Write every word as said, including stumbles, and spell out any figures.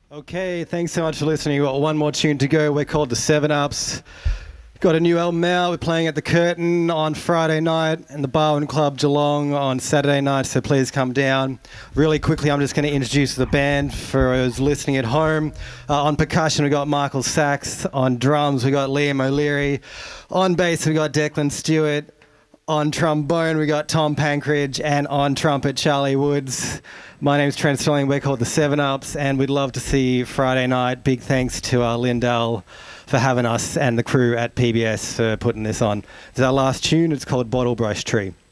Okay, thanks so much for listening. We've got one more tune to go. We're called the Seven Ups. Got a new album out. We're playing at the Curtain on Friday night and the Barwon Club Geelong on Saturday night, so please come down. Really quickly, I'm just going to introduce the band for those listening at home. Uh, on percussion, we got Michael Sachs. On drums, we got Liam O'Leary. On bass, we got Declan Stewart. On trombone, we got Tom Pankridge, and on trumpet, Charlie Woods. My name's Trent Sterling. We're called the Seven Ups, and we'd love to see you Friday night. Big thanks to uh, Lindell for having us and the crew at P B S for putting this on. This is our last tune. It's called Bottle Brush Tree.